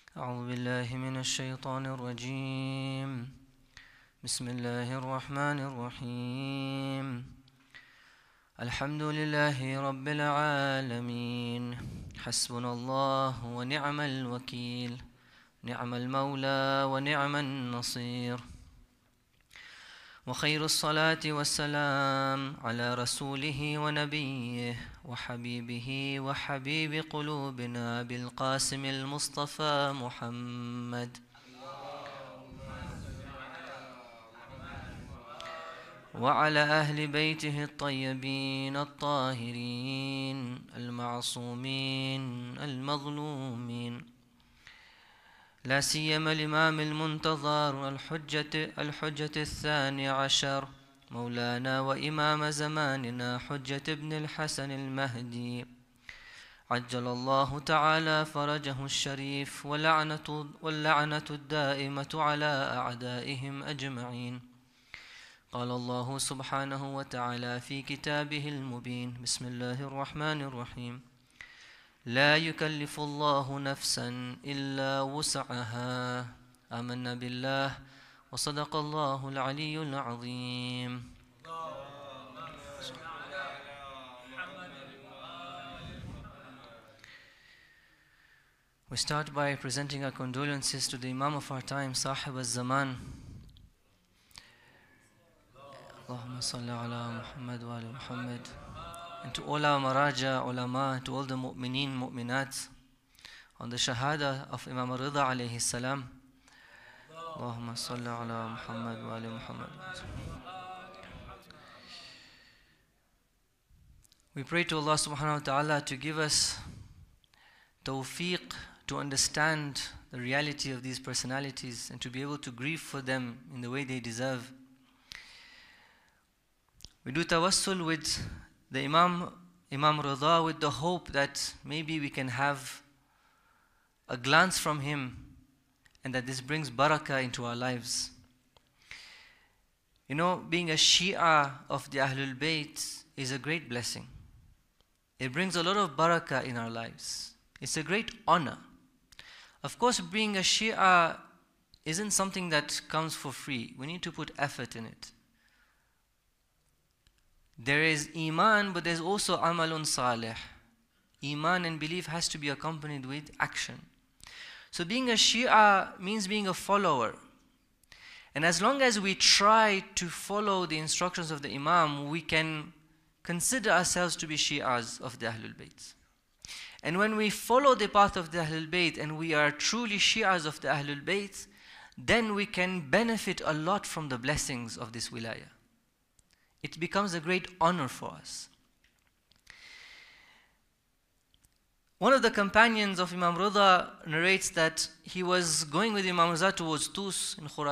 أعوذ بالله من الشيطان الرجيم. بسم الله الرحمن الرحيم. الحمد لله رب العالمين. حسبنا الله ونعم الوكيل، نعم المولى ونعم النصير. وخير الصلاة والسلام على رسوله ونبيه وحبيبه وحبيب قلوبنا بالقاسم المصطفى محمد، وعلى أهل بيته الطيبين الطاهرين المعصومين المظلومين، لا سيما الإمام المنتظر الحجة الثاني عشر، مولانا وإمام زماننا حجة ابن الحسن المهدي، عجل الله تعالى فرجه الشريف، واللعنة الدائمة على أعدائهم أجمعين. قال الله سبحانه وتعالى في كتابه المبين: بسم الله الرحمن الرحيم. لا يكلف الله نفسا إلا وسعها. آمنا بالله وصدق الله العلي العظيم. We start by presenting our condolences to the Imam of our time, Sahib al-Zaman. Allahumma salli ala Muhammad wa ala Muhammad. And to all our maraja, ulama, to all the mu'mineen, mu'minat, on the shahada of Imam Rida alayhi salam. Allahumma salli ala Muhammad wa ala Muhammad. We pray to Allah subhanahu wa ta'ala to give us tawfiq to understand the reality of these personalities and to be able to grieve for them in the way they deserve. We do tawassul with the Imam Rida with the hope that maybe we can have a glance from him and that this brings barakah into our lives. You know, being a Shia of the Ahlul Bayt is a great blessing. It brings a lot of barakah in our lives. It's a great honor. Of course, being a Shia isn't something that comes for free. We need to put effort in it. There is Iman, but there's also Amalun Salih. Iman and belief has to be accompanied with action. So being a Shia means being a follower. And as long as we try to follow the instructions of the Imam, we can consider ourselves to be Shi'as of the Ahlul Bayt. And when we follow the path of the Ahlul Bayt and we are truly Shi'as of the Ahlul Bayt, then we can benefit a lot from the blessings of this wilayah. It becomes a great honor for us. One of the companions of Imam Rida narrates that he was going with Imam Rida towards Tus in Khurasan.